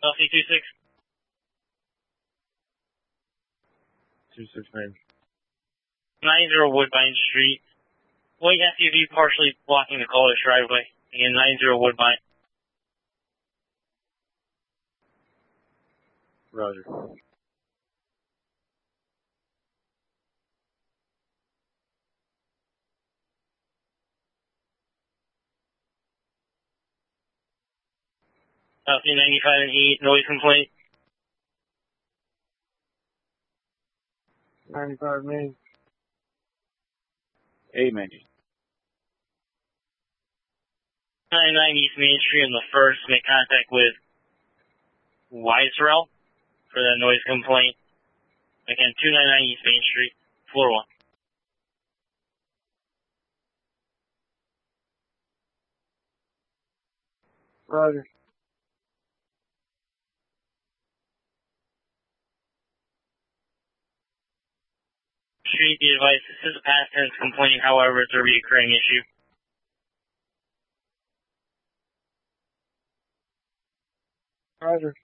LC26. 269. 90 Woodbine Street. White SUV partially blocking the Caldish driveway. Again, 90 Woodbine. Roger. LC95 and 8, noise complaint. 95 Main. 8 Main. 99 East Main Street on the 1st. Make contact with Wiserell for that noise complaint. Again, 299 East Main Street, floor 1. Roger. Street, the advice, this is a past tense complaint, however, it's a recurring issue. Roger.